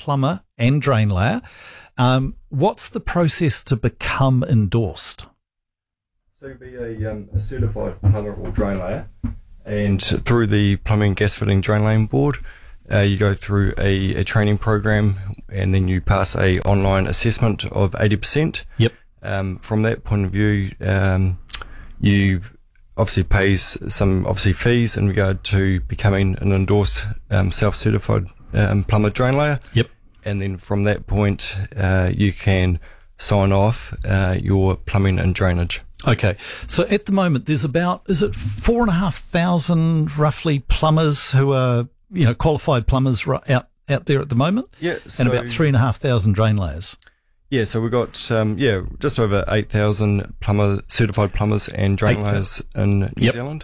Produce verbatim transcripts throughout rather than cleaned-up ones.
plumber and drain layer. Um, what's the process to become endorsed? So you'll be a, um, a certified plumber or drain layer, and through the Plumbing Gas Fitting Drain Laying Board, uh, you go through a, a training program, and then you pass a online assessment of eighty percent. Yep. Um, from that point of view, um, you obviously pays some obviously fees in regard to becoming an endorsed um, self-certified um, plumber drain layer. Yep. And then from that point, uh, you can sign off uh, your plumbing and drainage. Okay. So at the moment, there's about, is it four and a half thousand roughly plumbers who are, you know, qualified plumbers ri- out, out there at the moment? Yeah. And So, about three and a half thousand drain layers. yeah, so we've got, um, yeah, just over eight thousand plumber, certified plumbers and drain eight layers in New Yep. Zealand.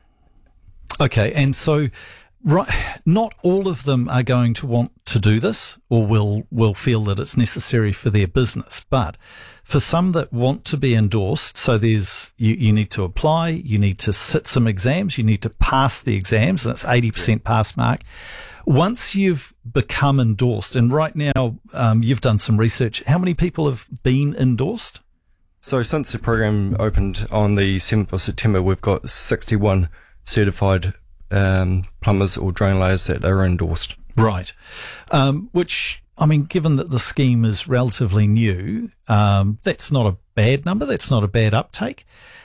Okay. And so, right, not all of them are going to want to do this or will, will feel that it's necessary for their business. But for some that want to be endorsed, so there's, you, you need to apply, you need to sit some exams, you need to pass the exams, and it's eighty percent pass mark. Once you've become endorsed, and right now um, you've done some research, how many people have been endorsed? So since the program opened on the seventh of September, we've got sixty-one certified um, plumbers or drain layers that are endorsed. Right. Um, which, I mean, given that the scheme is relatively new, um, that's not a bad number. That's not a bad uptake.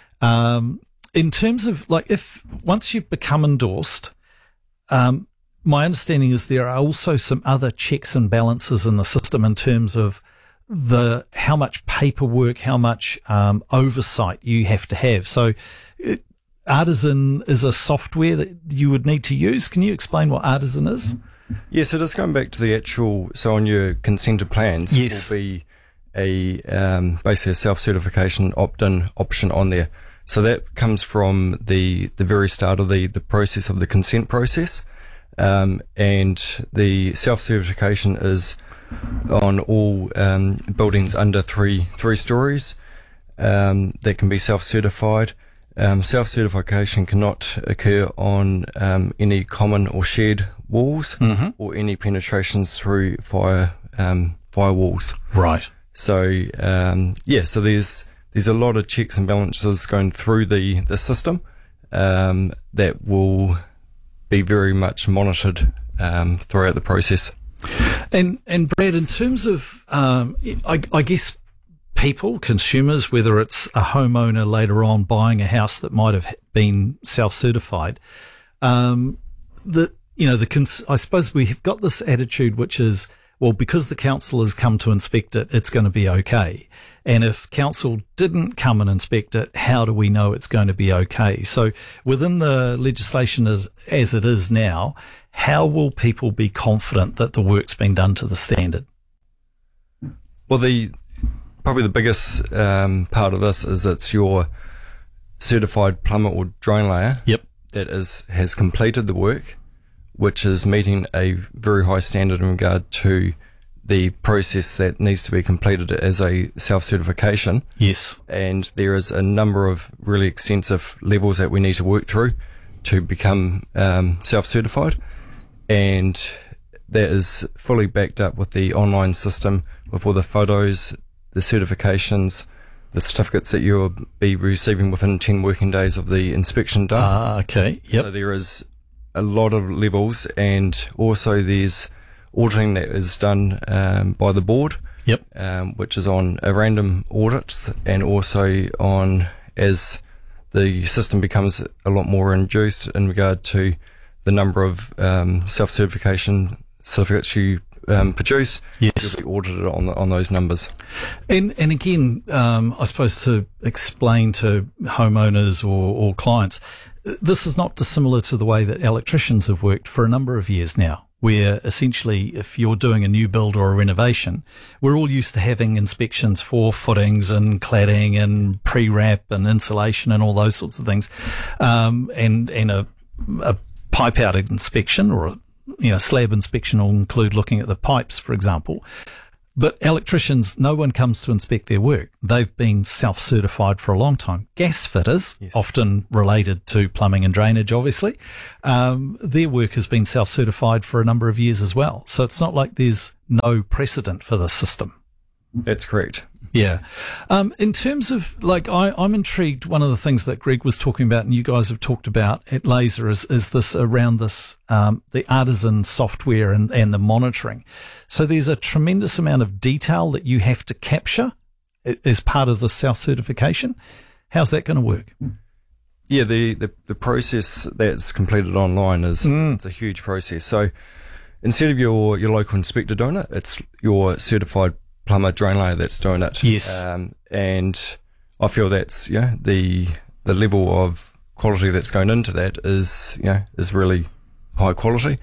Um, in terms of, like, if once you've become endorsed, um, my understanding is there are also some other checks and balances in the system in terms of the how much paperwork, how much um, oversight you have to have. So, it, Artisan is a software that you would need to use. Can you explain what Artisan is? Yes, so just going back to the actual, so on your consented plans, Yes. will be a um, basically a self-certification opt-in option on there. So that comes from the the very start of the the process of the consent process. Um, and the self-certification is on all um, buildings under three three stories um, that can be self-certified. Um, self-certification cannot occur on um, any common or shared walls Mm-hmm. or any penetrations through fire um, firewalls. Right. So um, yeah, so there's there's a lot of checks and balances going through the the system um, that will be very much monitored um, throughout the process. And and Brad, in terms of, um, I, I guess people, consumers, whether it's a homeowner later on buying a house that might have been self-certified, um, the you know the cons- I suppose we have got this attitude which is, well, because the council has come to inspect it, it's going to be okay. And if council didn't come and inspect it, how do we know it's going to be okay? So within the legislation as, as it is now, how will people be confident that the work's been done to the standard? Well, the probably the biggest um, part of this is it's your certified plumber or drain layer Yep. that is has completed the work, which is meeting a very high standard in regard to the process that needs to be completed as a self-certification. Yes. And there is a number of really extensive levels that we need to work through to become um, self-certified. And that is fully backed up with the online system with all the photos, the certifications, the certificates that you'll be receiving within ten working days of the inspection done. Ah, okay. Yep. So there is a lot of levels, and also there's auditing that is done um, by the board, Yep. um, which is on a random audits, and also on as the system becomes a lot more induced in regard to the number of um, self-certification certificates you um, produce. Yes. You'll be audited on on those numbers. And and again, um, I suppose to explain to homeowners or, or clients, this is not dissimilar to the way that electricians have worked for a number of years now, where essentially if you're doing a new build or a renovation, we're all used to having inspections for footings and cladding and pre-wrap and insulation and all those sorts of things, um, and and a, a pipe out inspection or a you know slab inspection will include looking at the pipes, for example. But electricians, no one comes to inspect their work. They've been self-certified for a long time. Gas fitters, yes. often related to plumbing and drainage, obviously, um, their work has been self-certified for a number of years as well. So it's not like there's no precedent for the system. That's correct. Yeah. Um, in terms of, like, I, I'm intrigued. One of the things that Greg was talking about and you guys have talked about at Laser is, is this around this, um, the artisan software and, and the monitoring. So there's a tremendous amount of detail that you have to capture as part of the self-certification. How's that going to work? Yeah, the, the, the process that's completed online is mm. it's a huge process. So instead of your, your local inspector doing it, it's your certified plumber drain layer that's doing it. Yes. Um, and I feel that's, yeah, the, the level of quality that's going into that is, you know, is really high quality.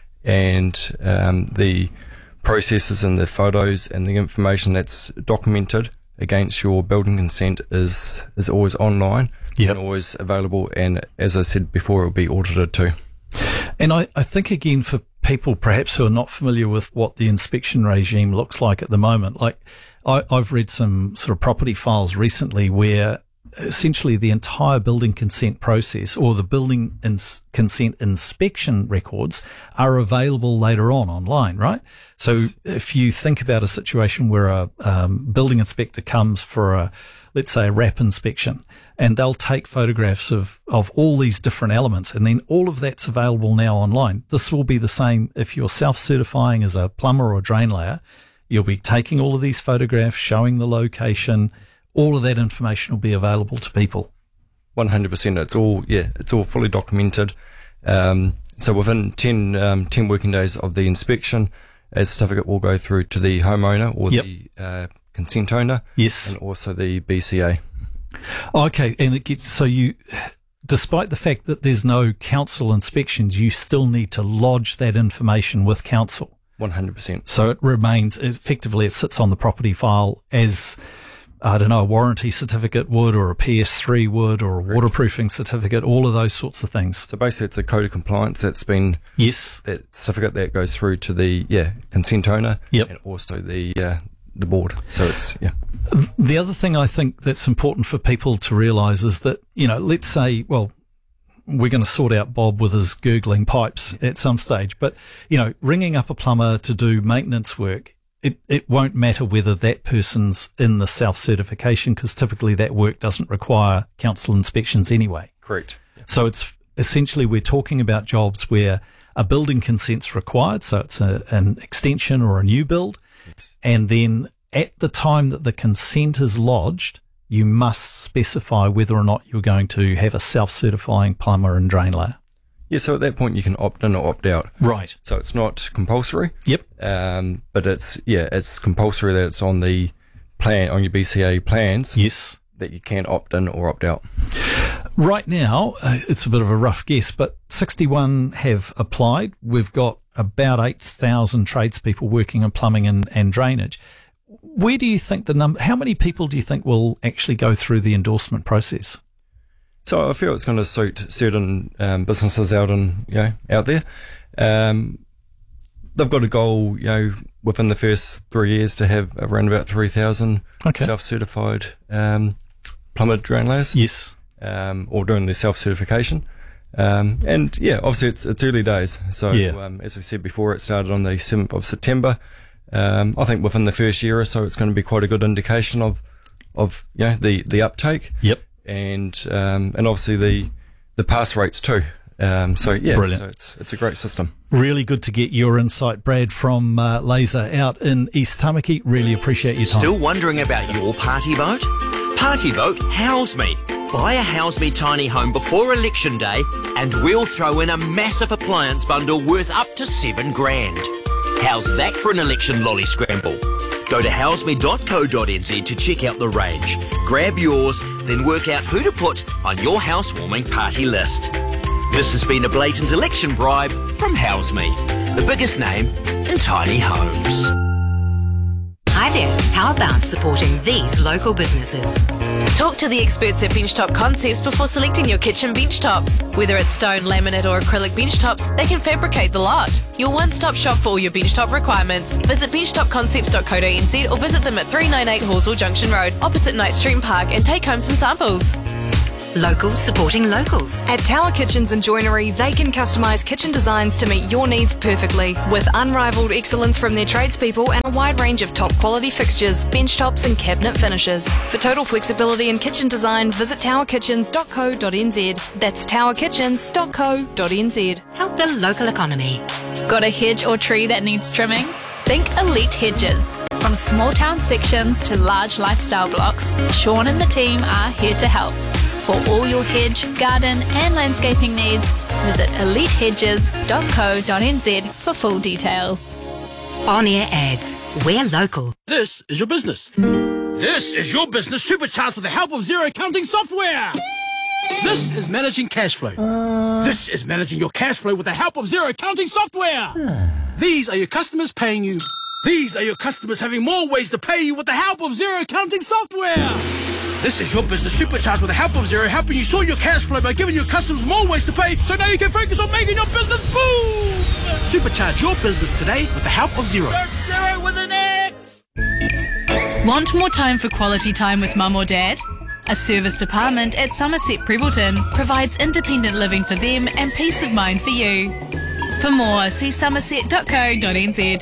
And, um, the processes and the photos and the information that's documented against your building consent is, is always online yep. and always available. And as I said before, it'll be audited too. And I, I think, again, for people perhaps who are not familiar with what the inspection regime looks like at the moment, like I, I've read some sort of property files recently where essentially the entire building consent process or the building ins- consent inspection records are available later on online, right? So if you think about a situation where a um, building inspector comes for a, let's say, a wrap inspection, and they'll take photographs of, of all these different elements, and then all of that's available now online. This will be the same if you're self-certifying as a plumber or drain layer. You'll be taking all of these photographs, showing the location. All of that information will be available to people. one hundred percent. It's all, yeah, it's all fully documented. Um, so within ten, um, ten working days of the inspection, a certificate will go through to the homeowner or yep. the uh, consent owner. Yes. And also the B C A. Okay. And it gets, so you, despite the fact that there's no council inspections, you still need to lodge that information with council. one hundred percent. So it remains, effectively, it sits on the property file as, I don't know, a warranty certificate would, or a P S three would, or a waterproofing certificate, all of those sorts of things. So basically it's a code of compliance that's been, yes, that certificate that goes through to the, yeah, consent owner yep. and also the, uh, the board. So it's, yeah. The other thing I think that's important for people to realise is that, you know, let's say, well, we're going to sort out Bob with his gurgling pipes at some stage, but, you know, ringing up a plumber to do maintenance work, It, it won't matter whether that person's in the self-certification, because typically that work doesn't require council inspections anyway. Correct. So it's essentially, we're talking about jobs where a building consent's required, so it's a, an extension or a new build, yes. and then at the time that the consent is lodged, you must specify whether or not you're going to have a self-certifying plumber and drain layer. Yeah, so at that point you can opt in or opt out. Right. So it's not compulsory. Yep. Um, but it's, yeah, it's compulsory that it's on the plan, on your B C A plans. Yes. That you can opt in or opt out. Right now, uh, it's a bit of a rough guess, but sixty-one have applied. We've got about eight thousand tradespeople working in plumbing and, and drainage. Where do you think the number, how many people do you think will actually go through the endorsement process? So I feel it's going to suit certain um, businesses out in, you know, out there. Um, they've got a goal, you know, within the first three years to have around about three thousand okay. self-certified um, plumber drain layers. Yes. Um, or doing their self-certification. Um, and yeah, obviously it's, it's early days. So yeah. um, as we said before, it started on the seventh of September. Um, I think within the first year or so, it's going to be quite a good indication of, of, you know, the, the uptake. Yep. And, um, and obviously the, the pass rates too. Um, so yeah, Brilliant. so it's, it's a great system. Really good to get your insight, Brad, from uh, Laser out in East Tamaki. Really appreciate your time. Still wondering about your party vote? Party vote House Me. Buy a House Me tiny home before election day and we'll throw in a massive appliance bundle worth up to seven grand. How's that for an election lolly scramble? Go to house me dot co dot n z to check out the range. Grab yours, then work out who to put on your housewarming party list. This has been a blatant election bribe from House Me, the biggest name in tiny homes. Hi there. How about supporting these local businesses? Talk to the experts at Benchtop Concepts before selecting your kitchen bench tops. Whether it's stone, laminate or acrylic bench tops, they can fabricate the lot. Your one-stop shop for all your benchtop requirements. Visit benchtop concepts dot co dot n z or visit them at three ninety-eight Horsell Junction Road, opposite Knight Stream Park, and take home some samples. Locals supporting locals. At Tower Kitchens and Joinery, they can customise kitchen designs to meet your needs perfectly, with unrivalled excellence from their tradespeople and a wide range of top quality fixtures, bench tops and cabinet finishes. For total flexibility in kitchen design, visit tower kitchens dot co dot n z. That's tower kitchens dot co dot n z. Help the local economy. Got a hedge or tree that needs trimming? Think Elite Hedges. From small town sections to large lifestyle blocks, Sean and the team are here to help. For all your hedge, garden and landscaping needs, visit elite hedges dot co dot n z for full details. On-air ads. We're local. This is your business. This is your business supercharged with the help of Xero accounting software. This is managing cash flow. Uh... This is managing your cash flow with the help of Xero accounting software. Uh... These are your customers paying you. These are your customers having more ways to pay you with the help of Xero accounting software. This is your business supercharged with the help of Xero, helping you sort your cash flow by giving your customers more ways to pay, so now you can focus on making your business boom! Supercharge your business today with the help of Xero. Search Xero with an X! Want more time for quality time with mum or dad? A service department at Somerset Prebbleton provides independent living for them and peace of mind for you. For more, see somerset dot co dot n z.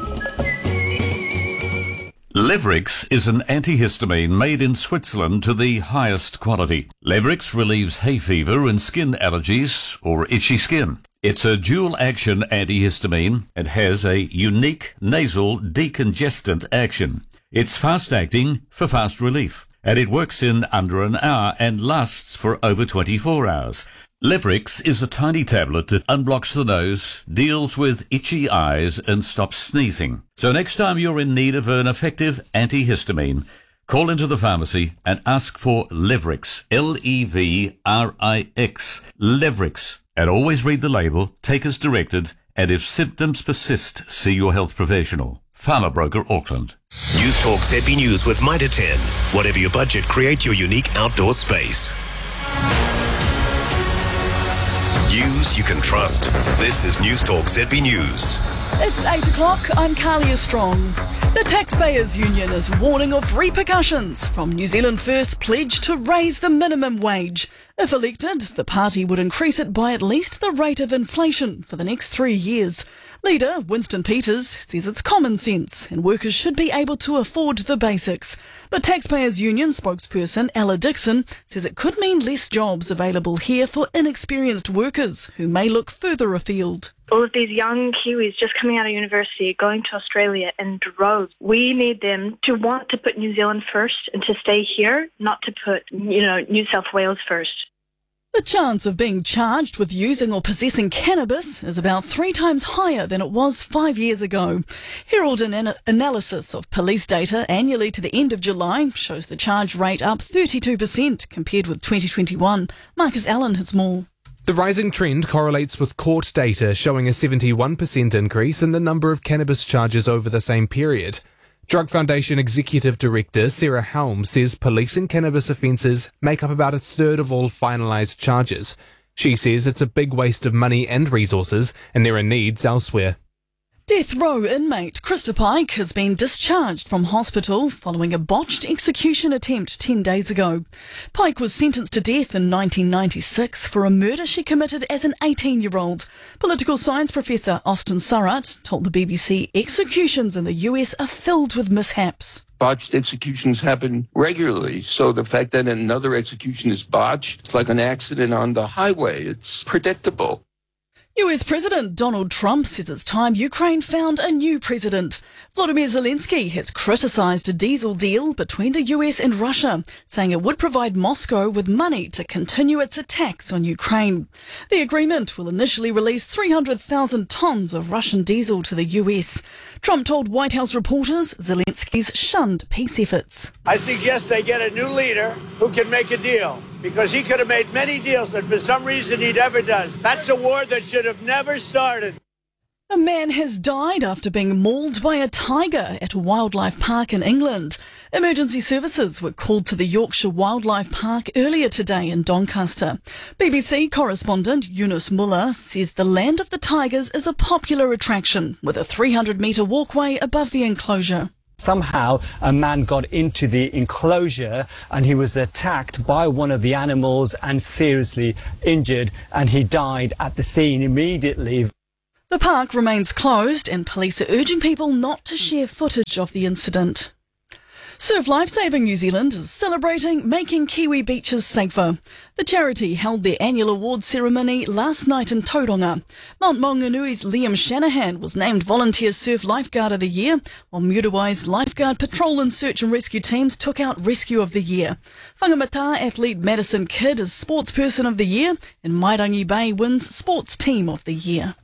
Levrix is an antihistamine made in Switzerland to the highest quality. Levrix relieves hay fever and skin allergies or itchy skin. It's a dual-action antihistamine and has a unique nasal decongestant action. It's fast-acting for fast relief, and it works in under an hour and lasts for over twenty-four hours. Levrix is a tiny tablet that unblocks the nose, deals with itchy eyes and stops sneezing. So next time you're in need of an effective antihistamine, call into the pharmacy and ask for Levrix, L E V R I X, Levrix. And always read the label, take as directed, and if symptoms persist, see your health professional. Farmer Broker Auckland. News Talk Z B News with Mitre ten. Whatever your budget, create your unique outdoor space. News you can trust. This is News Talk Z B News. It's eight o'clock. I'm Carlia Strong. The Taxpayers Union is warning of repercussions from New Zealand First's pledge to raise the minimum wage. If elected, the party would increase it by at least the rate of inflation for the next three years. Leader Winston Peters says it's common sense and workers should be able to afford the basics. But Taxpayers Union spokesperson Ella Dixon says it could mean less jobs available here for inexperienced workers who may look further afield. All of these young Kiwis just coming out of university, going to Australia in droves. We need them to want to put New Zealand first and to stay here, not to put, you know, New South Wales first. The chance of being charged with using or possessing cannabis is about three times higher than it was five years ago. Herald an analysis of police data annually to the end of July shows the charge rate up thirty-two percent compared with twenty twenty-one. Marcus Allen has more. The rising trend correlates with court data showing a seventy-one percent increase in the number of cannabis charges over the same period. Drug Foundation Executive Director Sarah Helm says police and cannabis offences make up about a third of all finalised charges. She says it's a big waste of money and resources and there are needs elsewhere. Death row inmate Krista Pike has been discharged from hospital following a botched execution attempt ten days ago. Pike was sentenced to death in nineteen ninety-six for a murder she committed as an eighteen-year-old. Political science professor Austin Surratt told the B B C executions in the U S are filled with mishaps. Botched executions happen regularly, so the fact that another execution is botched, it's like an accident on the highway. It's predictable. U S President Donald Trump says it's time Ukraine found a new president. Volodymyr Zelensky has criticised a diesel deal between the U S and Russia, saying it would provide Moscow with money to continue its attacks on Ukraine. The agreement will initially release three hundred thousand tonnes of Russian diesel to the U S. Trump told White House reporters Zelensky's shunned peace efforts. I suggest they get a new leader who can make a deal, because he could have made many deals that for some reason he never does. That's a war that should have never started. A man has died after being mauled by a tiger at a wildlife park in England. Emergency services were called to the Yorkshire Wildlife Park earlier today in Doncaster. B B C correspondent Yunus Muller says the Land of the Tigers is a popular attraction with a three hundred metre walkway above the enclosure. Somehow a man got into the enclosure and he was attacked by one of the animals and seriously injured, and he died at the scene immediately. The park remains closed and police are urging people not to share footage of the incident. Surf Lifesaving New Zealand is celebrating making Kiwi beaches safer. The charity held their annual awards ceremony last night in Tauranga. Mount Maunganui's Liam Shanahan was named Volunteer Surf Lifeguard of the Year, while Muriwai's Lifeguard Patrol and Search and Rescue teams took out Rescue of the Year. Whangamata athlete Madison Kidd is Sportsperson of the Year, and Mairangi Bay wins Sports Team of the Year.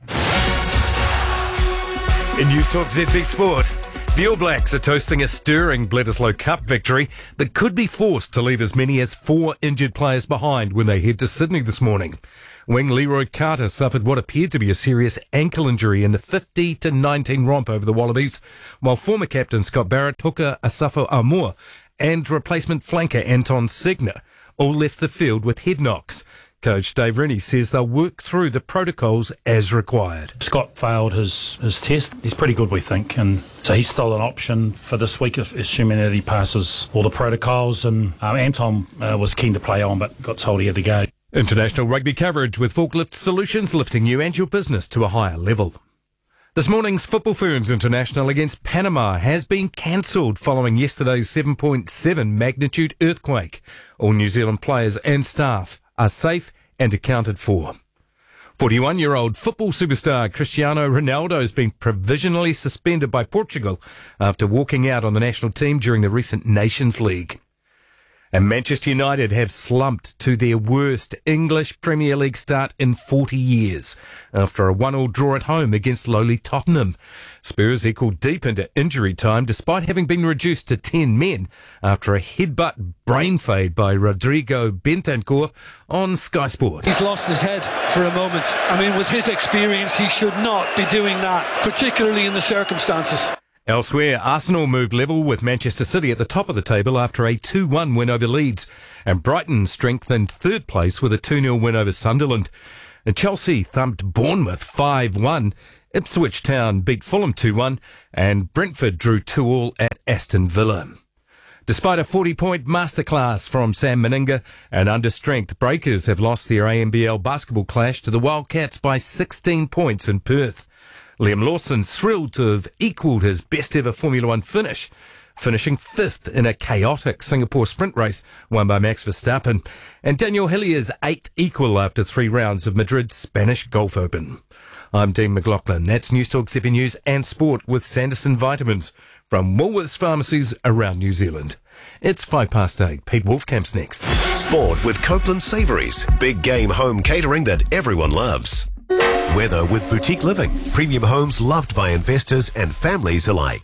In News Talk Z B Sport, the All Blacks are toasting a stirring Bledisloe Cup victory that could be forced to leave as many as four injured players behind when they head to Sydney this morning. Wing Leroy Carter suffered what appeared to be a serious ankle injury in the fifty to nineteen romp over the Wallabies, while former captain Scott Barrett, hooker Asafo Amor and replacement flanker Anton Signer all left the field with head knocks. Coach Dave Rennie says they'll work through the protocols as required. Scott failed his, his test. He's pretty good, we think, and so he's still an option for this week, if, assuming that he passes all the protocols. And um, Anton uh, was keen to play on, but got told he had to go. International rugby coverage with Forklift Solutions, lifting you and your business to a higher level. This morning's Football Ferns International against Panama has been cancelled following yesterday's seven point seven magnitude earthquake. All New Zealand players and staff are safe and accounted for. forty-one-year-old football superstar Cristiano Ronaldo has been provisionally suspended by Portugal after walking out on the national team during the recent Nations League. And Manchester United have slumped to their worst English Premier League start in forty years after a one all draw at home against lowly Tottenham. Spurs equalled deep into injury time despite having been reduced to ten men after a headbutt brain fade by Rodrigo Bentancur on Sky Sport. He's lost his head for a moment. I mean, with his experience, he should not be doing that, particularly in the circumstances. Elsewhere, Arsenal moved level with Manchester City at the top of the table after a two one win over Leeds, and Brighton strengthened third place with a two nil win over Sunderland. And Chelsea thumped Bournemouth five one, Ipswich Town beat Fulham two one, and Brentford drew two all at Aston Villa. Despite a forty-point masterclass from Sam Meninga and under-strength, Breakers have lost their A M B L basketball clash to the Wildcats by sixteen points in Perth. Liam Lawson's thrilled to have equalled his best-ever Formula One finish, finishing fifth in a chaotic Singapore sprint race won by Max Verstappen. And Daniel Hillier's eighth equal after three rounds of Madrid's Spanish Golf Open. I'm Dean McLaughlin. That's News Talk Z B News and Sport with Sanderson Vitamins from Woolworths pharmacies around New Zealand. It's five past eight. Pete Wolfcamp's next. Sport with Copeland Savouries. Big game home catering that everyone loves. Weather with Boutique Living. Premium homes loved by investors and families alike.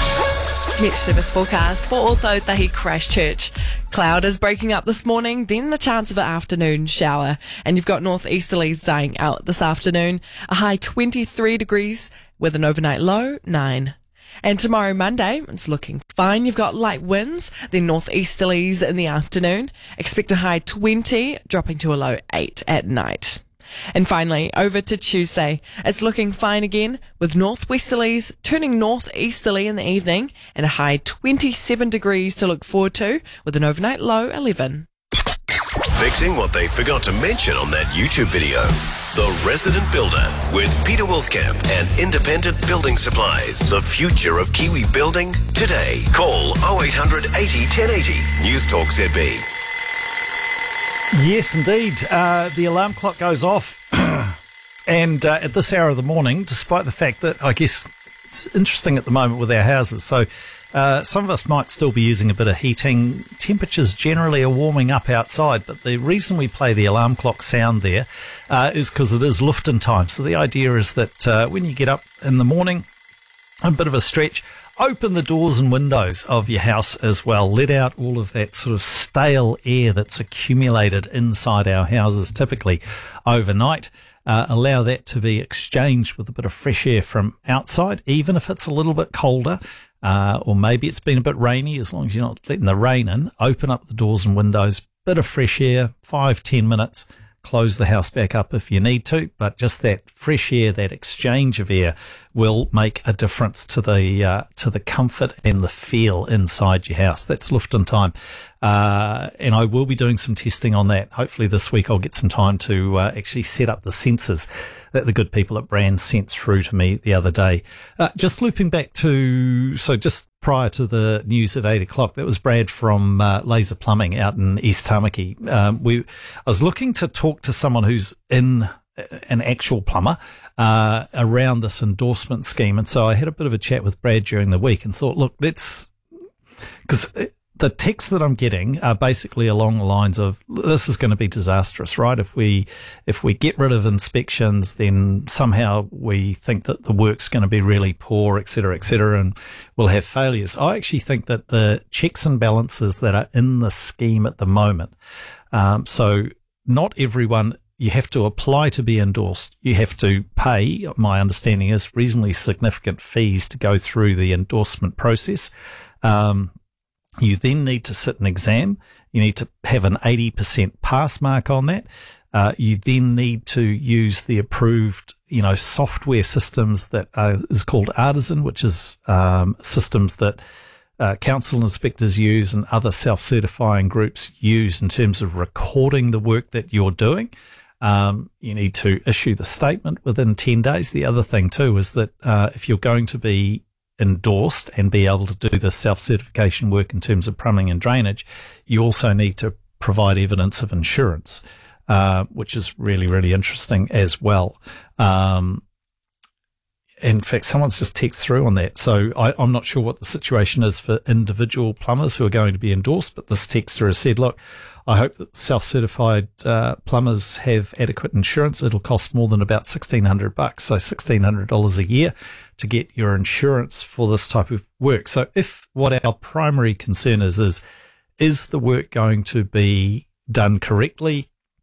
Met service forecast for Ōtautahi Christchurch. Cloud is breaking up this morning, then the chance of an afternoon shower. And you've got northeasterlies dying out this afternoon. A high twenty-three degrees with an overnight low nine. And tomorrow, Monday, it's looking fine. You've got light winds, then northeasterlies in the afternoon. Expect a high twenty, dropping to a low eight at night. And finally, over to Tuesday. It's looking fine again, with northwesterlies turning northeasterly in the evening and a high twenty-seven degrees to look forward to, with an overnight low eleven. Fixing what they forgot to mention on that YouTube video. The Resident Builder with Peter Wolfcamp and Independent Building Supplies. The future of Kiwi building today. Call oh eight hundred eighty ten eighty. News Talk Z B. Yes, indeed. Uh, the alarm clock goes off and uh, at this hour of the morning, despite the fact that I guess it's interesting at the moment with our houses. So uh, some of us might still be using a bit of heating. Temperatures generally are warming up outside, but the reason we play the alarm clock sound there uh, is because it is lifting time. So the idea is that uh, when you get up in the morning, a bit of a stretch, open the doors and windows of your house as well. Let out all of that sort of stale air that's accumulated inside our houses, typically overnight. uh, allow that to be exchanged with a bit of fresh air from outside, even if it's a little bit colder, uh, or maybe it's been a bit rainy, as long as you're not letting the rain in. Open up the doors and windows, bit of fresh air, five, ten minutes, close the house back up if you need to, but just that fresh air, that exchange of air will make a difference to the uh, to the comfort and the feel inside your house. That's Lufton time. Uh, and I will be doing some testing on that. Hopefully this week I'll get some time to uh, actually set up the sensors that the good people at Brand sent through to me the other day. Uh, just looping back to, so just prior to the news at eight o'clock, that was Brad from uh, Laser Plumbing out in East Tamaki. Um, we, I was looking to talk to someone who's in an actual plumber uh, around this endorsement scheme. And so I had a bit of a chat with Brad during the week and thought, look, let's, because the texts that I'm getting are basically along the lines of, this is going to be disastrous, right? If we, if we get rid of inspections, then somehow we think that the work's going to be really poor, et cetera, et cetera, and we'll have failures. I actually think that the checks and balances that are in the scheme at the moment, um, so not everyone, you have to apply to be endorsed. You have to pay, my understanding is, reasonably significant fees to go through the endorsement process. Um, You then need to sit an exam. You need to have an eighty percent pass mark on that. Uh, you then need to use the approved, you know, software systems that are, is called Artisan, which is um, systems that uh, council inspectors use and other self-certifying groups use in terms of recording the work that you're doing. Um, you need to issue the statement within ten days. The other thing too is that uh, if you're going to be endorsed and be able to do the self-certification work in terms of plumbing and drainage, you also need to provide evidence of insurance, uh, which is really, really interesting as well. Um, in fact, someone's just texted through on that. So I, I'm not sure what the situation is for individual plumbers who are going to be endorsed, but this texter has said, look, I hope that self-certified uh, plumbers have adequate insurance. It'll cost more than about sixteen hundred bucks, so sixteen hundred dollars a year to get your insurance for this type of work. So if what our primary concern is, is, is the work going to be done correctly?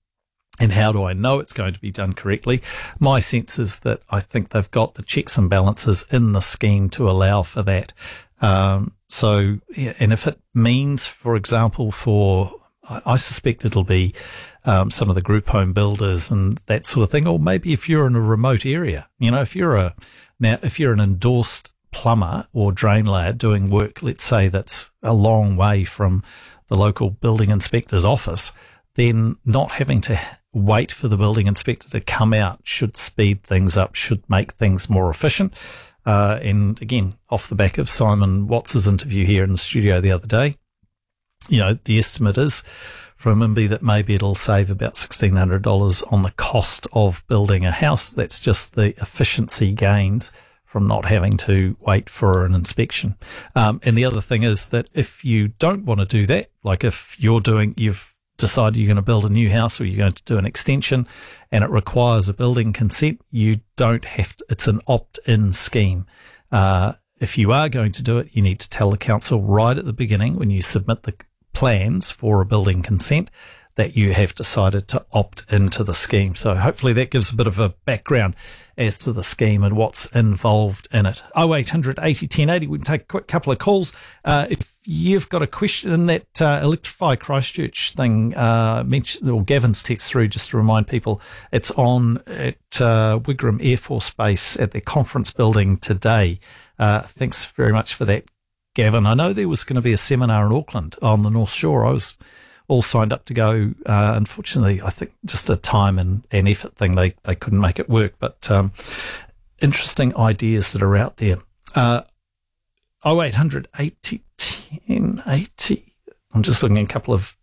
And how do I know it's going to be done correctly? My sense is that I think they've got the checks and balances in the scheme to allow for that. Um, so, and if it means, for example, for, I suspect it'll be um, some of the group home builders and that sort of thing, or maybe if you're in a remote area, you know, if you're a, now, if you're an endorsed plumber or drain layer doing work, let's say that's a long way from the local building inspector's office, then not having to wait for the building inspector to come out should speed things up, should make things more efficient. Uh, and again, off the back of Simon Watts's interview here in the studio the other day, you know, the estimate is from M B that maybe it'll save about sixteen hundred dollars on the cost of building a house. That's just the efficiency gains from not having to wait for an inspection. Um, and the other thing is that if you don't want to do that, like if you're doing, you've decided you're going to build a new house or you're going to do an extension and it requires a building consent, you don't have to, it's an opt-in scheme. Uh, if you are going to do it, you need to tell the council right at the beginning when you submit the plans for a building consent that you have decided to opt into the scheme. So hopefully that gives a bit of a background as to the scheme and what's involved in it. oh eight hundred eighty ten eighty. We can take a quick couple of calls. Uh, if you've got a question in that uh, Electrify Christchurch thing, uh, mentioned, or Gavin's text through, just to remind people, it's on at uh, Wigram Air Force Base at their conference building today. Uh, thanks very much for that, Gavin. I know there was going to be a seminar in Auckland on the North Shore. I was all signed up to go. Uh, unfortunately, I think just a time and, and effort thing, they, they couldn't make it work. But um, interesting ideas that are out there. Uh, oh eight hundred eighty ten eighty. I'm just looking at a couple of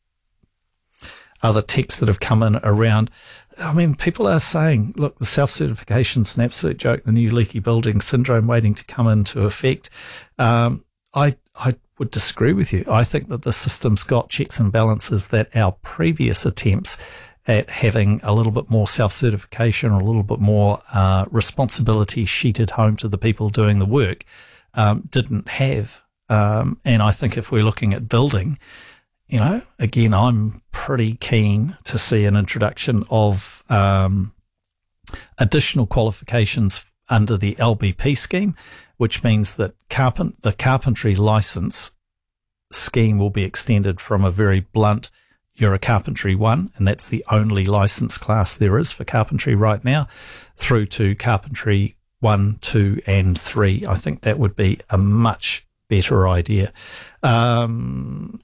other texts that have come in around. I mean, people are saying, look, the self-certification's an absolute joke, the new leaky building syndrome waiting to come into effect. Um, I I would disagree with you. I think that the system's got checks and balances that our previous attempts at having a little bit more self-certification or a little bit more uh, responsibility sheeted home to the people doing the work um, didn't have. Um, and I think if we're looking at building, you know, again, I'm pretty keen to see an introduction of um, additional qualifications under the L B P scheme, which means that carpent, the carpentry licence scheme will be extended from a very blunt, you're a carpentry one, and that's the only licence class there is for carpentry right now, through to carpentry one, two, and three. I think that would be a much better idea. Um,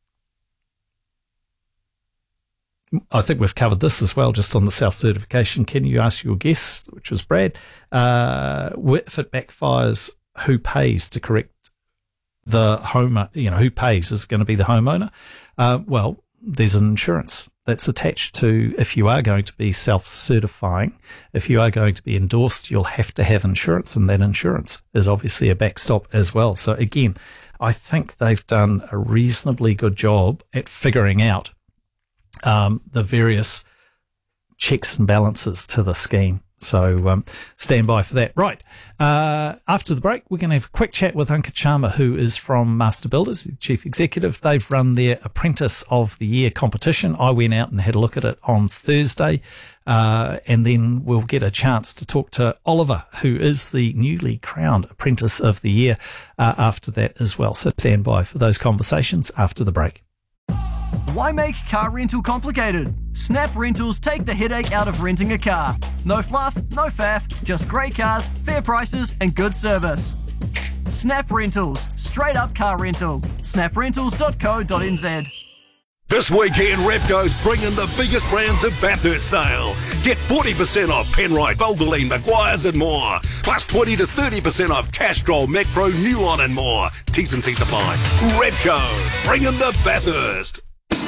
I think we've covered this as well, just on the self-certification. Can you ask your guest, which was Brad, uh, if it backfires, who pays to correct the home, you know, who pays? Is it going to be the homeowner? Uh, well, there's an insurance that's attached to, if you are going to be self-certifying, if you are going to be endorsed, you'll have to have insurance, and that insurance is obviously a backstop as well. So again, I think they've done a reasonably good job at figuring out um, the various checks and balances to the scheme. So um, stand by for that. Right. Uh, after the break, we're going to have a quick chat with Ankit Sharma, who is from Master Builders, the Chief Executive. They've run their Apprentice of the Year competition. I went out and had a look at it on Thursday, uh, and then we'll get a chance to talk to Oliver, who is the newly crowned Apprentice of the Year, uh, after that as well. So stand by for those conversations after the break. Why make car rental complicated? Snap Rentals take the headache out of renting a car. No fluff, no faff, just great cars, fair prices and good service. Snap Rentals, straight up car rental. snap rentals dot co dot n z. This weekend, Repco's bringing the biggest brands of Bathurst sale. Get forty percent off Penrite, Valvoline, Maguire's and more. Plus twenty to thirty percent off Castrol, Macpro, Newline and more. T's and C's apply. Repco, bringing the Bathurst.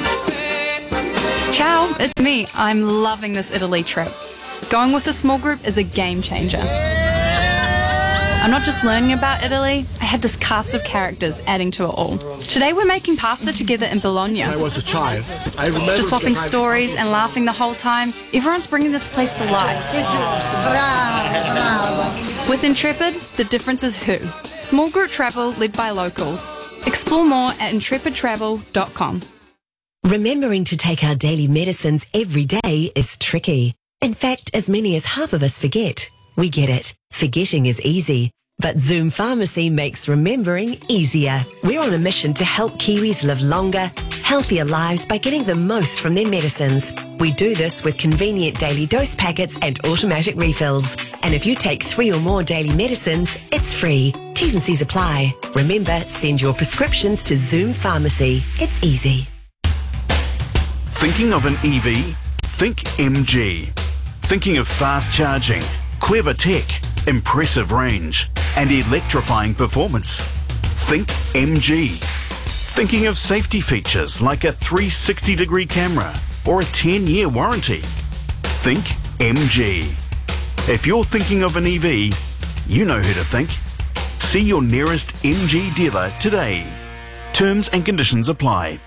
Ciao, it's me. I'm loving this Italy trip. Going with a small group is a game changer. I'm not just learning about Italy, I have this cast of characters adding to it all. Today we're making pasta together in Bologna. When I was a child, I remember just swapping stories and laughing the whole time. Everyone's bringing this place to life. With Intrepid, the difference is who. Small group travel led by locals. Explore more at intrepid travel dot com. Remembering to take our daily medicines every day is tricky. In fact, as many as half of us forget. We get it. Forgetting is easy. But Zoom Pharmacy makes remembering easier. We're on a mission to help Kiwis live longer, healthier lives by getting the most from their medicines. We do this with convenient daily dose packets and automatic refills. And if you take three or more daily medicines, it's free. T's and C's apply. Remember, send your prescriptions to Zoom Pharmacy. It's easy. Thinking of an E V? Think M G. Thinking of fast charging, clever tech, impressive range, and electrifying performance? Think M G. Thinking of safety features like a three sixty degree camera or a ten year warranty? Think M G. If you're thinking of an E V, you know who to think. See your nearest M G dealer today. Terms and conditions apply.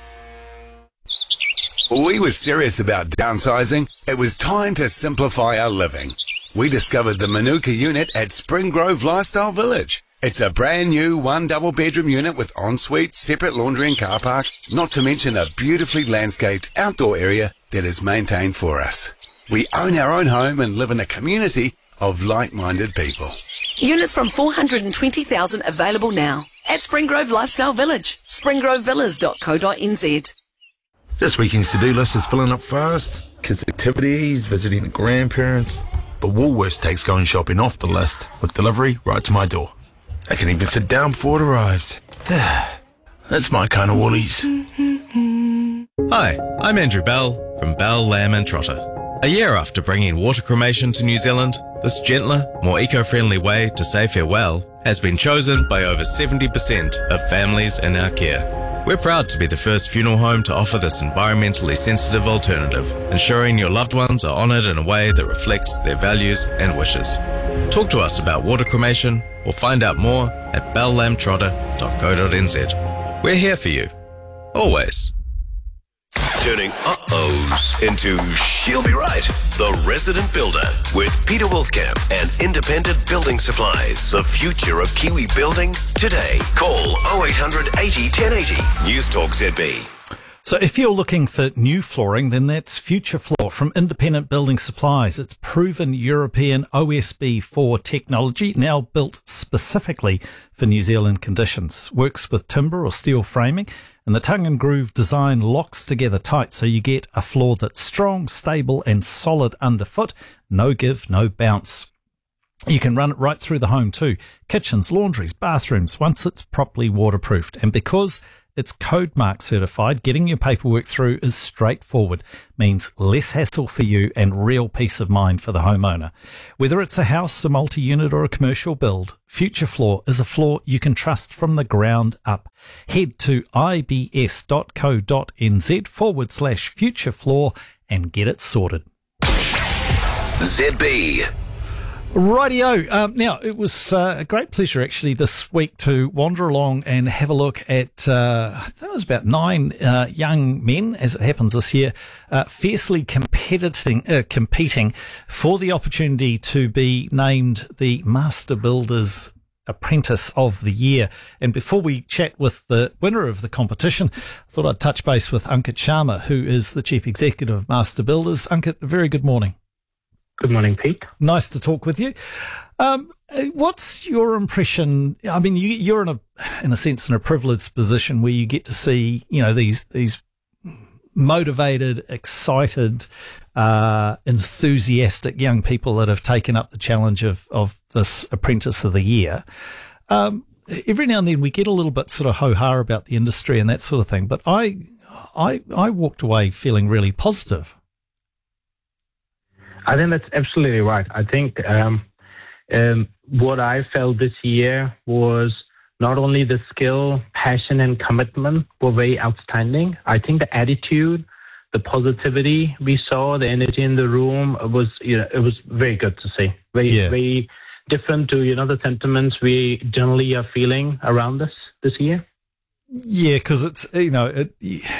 We were serious about downsizing. It was time to simplify our living. We discovered the Manuka unit at Spring Grove Lifestyle Village. It's a brand new one double bedroom unit with ensuite, separate laundry and car park, not to mention a beautifully landscaped outdoor area that is maintained for us. We own our own home and live in a community of like-minded people. Units from four hundred twenty thousand available now at Spring Grove Lifestyle Village, spring grove villas dot co dot n z. This weekend's to-do list is filling up fast. Kids' activities, visiting the grandparents. But Woolworths takes going shopping off the list with delivery right to my door. I can even sit down before it arrives. That's my kind of Woolies. Hi, I'm Andrew Bell from Bell, Lamb and Trotter. A year after bringing water cremation to New Zealand, this gentler, more eco-friendly way to say farewell has been chosen by over seventy percent of families in our care. We're proud to be the first funeral home to offer this environmentally sensitive alternative, ensuring your loved ones are honoured in a way that reflects their values and wishes. Talk to us about water cremation or find out more at bell lamb trotter dot co dot n z. We're here for you. Always. Turning uh-ohs into she'll be right. The Resident Builder with Peter Wolfkamp and Independent Building Supplies. The future of Kiwi building today. Call oh eight hundred eighty ten eighty. News Talk Z B. So if you're looking for new flooring, then that's Future Floor from Independent Building Supplies. It's proven European O S B four technology, now built specifically for New Zealand conditions. Works with timber or steel framing, and the tongue and groove design locks together tight, so you get a floor that's strong, stable and solid underfoot. No give, no bounce. You can run it right through the home too. Kitchens, laundries, bathrooms, once it's properly waterproofed. And because it's Code Mark certified, getting your paperwork through is straightforward. Means less hassle for you and real peace of mind for the homeowner. Whether it's a house, a multi-unit or a commercial build, Future Floor is a floor you can trust from the ground up. Head to ibs.co.nz forward slash Future Floor and get it sorted. Z B. Rightio. Um, now, it was uh, a great pleasure actually this week to wander along and have a look at, uh, I think it was about nine uh, young men, as it happens this year, uh, fiercely competing, uh, competing for the opportunity to be named the Master Builders Apprentice of the Year. And before we chat with the winner of the competition, I thought I'd touch base with Ankit Sharma, who is the Chief Executive of Master Builders. Ankit, a very good morning. Good morning, Pete. Nice to talk with you. Um, what's your impression? I mean, you, you're in a, in a sense, in a privileged position where you get to see, you know, these these motivated, excited, uh, enthusiastic young people that have taken up the challenge of of this Apprentice of the Year. Um, every now and then we get a little bit sort of ho-ha about the industry and that sort of thing, but I I I walked away feeling really positive. I think that's absolutely right. I think um, um, what I felt this year was not only the skill, passion, and commitment were very outstanding. I think the attitude, the positivity we saw, the energy in the room was, you know, it was very good to see. Very, yeah. very different to, you know, the sentiments we generally are feeling around this this year. Yeah, because it's, you know, it,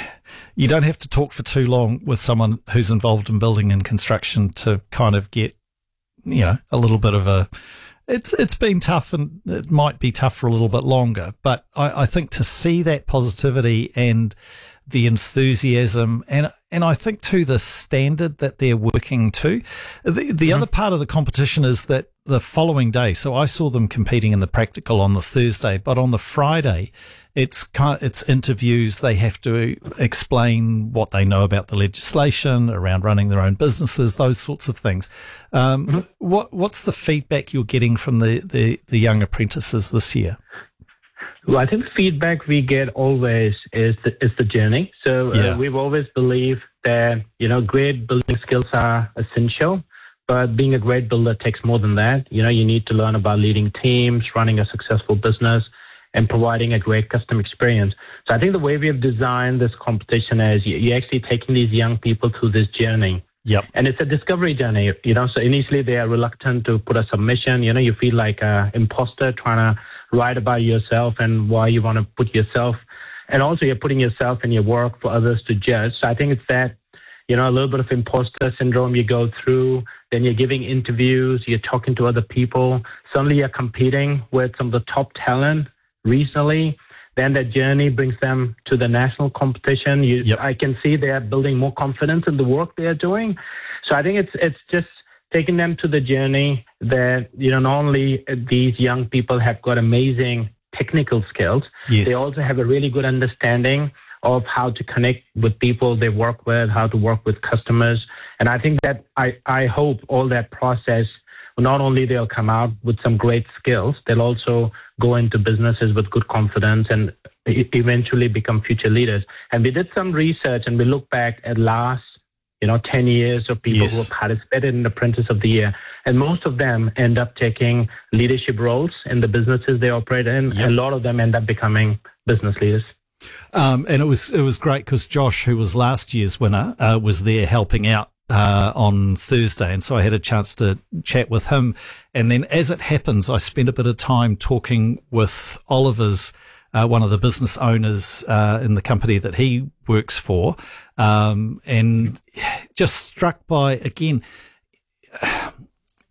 you don't have to talk for too long with someone who's involved in building and construction to kind of get, you know, a little bit of a, it's it's been tough and it might be tough for a little bit longer. But I, I think to see that positivity and the enthusiasm and and I think too the standard that they're working to. The, the mm-hmm. other part of the competition is that the following day, so I saw them competing in the practical on the Thursday, but on the Friday, it's kind of, it's interviews. They have to explain what they know about the legislation around running their own businesses, those sorts of things. Um, mm-hmm. What what's the feedback you're getting from the, the, the young apprentices this year? Well, I think the feedback we get always is the, is the journey. So yeah. uh, we've always believed that, you know, great building skills are essential, but being a great builder takes more than that. You know, you need to learn about leading teams, running a successful business, and providing a great customer experience. So I think the way we have designed this competition is you're actually taking these young people through this journey. Yep. And it's a discovery journey, you know, so initially they are reluctant to put a submission. You know, you feel like an imposter trying to write about yourself and why you want to put yourself. And also you're putting yourself and your work for others to judge. So I think it's that, you know, a little bit of imposter syndrome you go through. Then you're giving interviews, you're talking to other people. Suddenly you're competing with some of the top talent recently. Then that journey brings them to the national competition. You, yep. I can see they are building more confidence in the work they are doing. So I think it's it's just taking them to the journey that, you know, not only these young people have got amazing technical skills, yes. they also have a really good understanding of how to connect with people they work with, how to work with customers. And I think that I, I hope all that process, not only they'll come out with some great skills, they'll also go into businesses with good confidence and eventually become future leaders. And we did some research and we looked back at last, you know, ten years of people yes. who have participated in Apprentice of the Year. And most of them end up taking leadership roles in the businesses they operate in. Yep. And a lot of them end up becoming business leaders. Um, and it was it was great because Josh, who was last year's winner, uh, was there helping out uh, on Thursday. And so I had a chance to chat with him. And then as it happens, I spent a bit of time talking with Oliver's, uh, one of the business owners uh, in the company that he works for, um, and just struck by, again,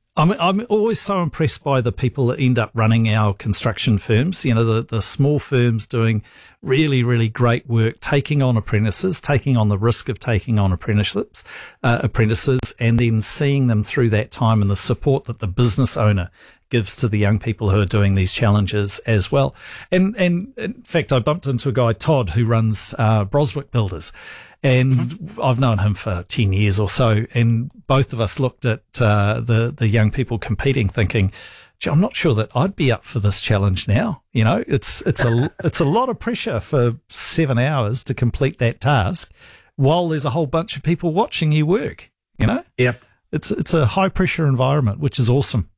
I'm, I'm always so impressed by the people that end up running our construction firms, you know, the, the small firms doing really, really great work, taking on apprentices, taking on the risk of taking on apprenticeships, uh, apprentices, and then seeing them through that time and the support that the business owner gives to the young people who are doing these challenges as well. And, and in fact, I bumped into a guy, Todd, who runs uh, Broswick Builders. And mm-hmm. I've known him for ten years or so, and both of us looked at uh, the the young people competing, thinking, "Gee, I'm not sure that I'd be up for this challenge now." You know, it's it's a it's a lot of pressure for seven hours to complete that task, while there's a whole bunch of people watching you work. You know, yep, it's it's a high pressure environment, which is awesome.